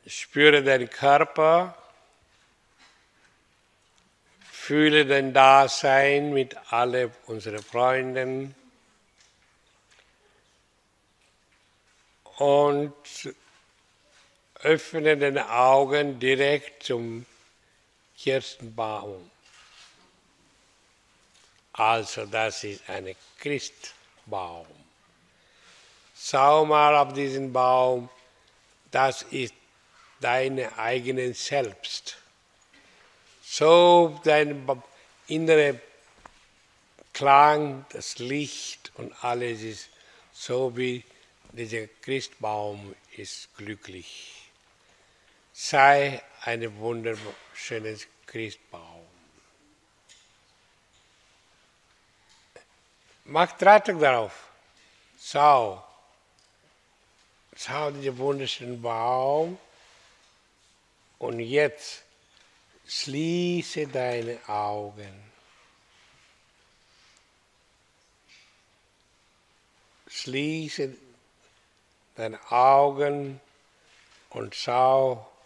Spüre deinen Körper, fühle dein Dasein mit all unseren Freunden und öffne deine Augen direkt zum Kirschenbaum. Also das ist ein Christbaum. Schau mal auf diesen Baum, das ist deine eigene Selbst. So dein innerer Klang, das Licht und alles ist so wie dieser Christbaum ist glücklich. Sei ein wunderschönes Christbaum. Mach Trachtung darauf. Schau diesen wunderschönen Baum. Und jetzt schließe deine Augen. Schließe deine Augen und schau